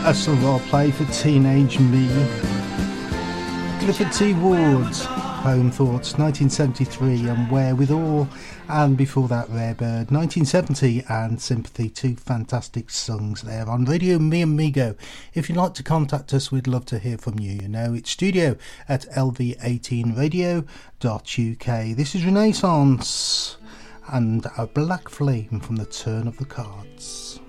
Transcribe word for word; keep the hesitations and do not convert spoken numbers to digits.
A sort of play for Teenage Me. Clifford T. Ward's Home Thoughts, nineteen seventy-three, and Wherewithal, and before that Rarebird, nineteen seventy, and Sympathy. Two fantastic songs there on Radio Me Amigo. If you'd like to contact us, we'd love to hear from you. You know, it's studio at L V eighteen radio dot U K. This is Renaissance and A Black Flame from The Turn of the Cards.